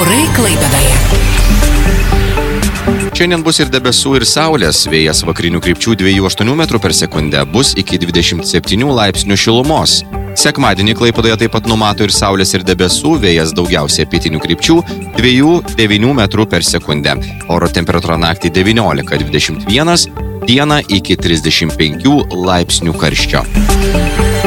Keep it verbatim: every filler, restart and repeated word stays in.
Orai Klaipėdoje. Šiandien bus ir debesų, ir saulės. Vėjas vakarinių krypčių dviejų aštuonių metrų per sekundę, bus iki dvidešimt septynių laipsnių šilumos. Sekmadienį Klaipėdoje taip pat numato ir saulės, ir debesų, vėjas daugiausia pietinių krypčių dviejų devynių metrų per sekundę. Oro temperatūra naktį devyniolika dvidešimt vienas, dieną iki trisdešimt penkių laipsnių karščio.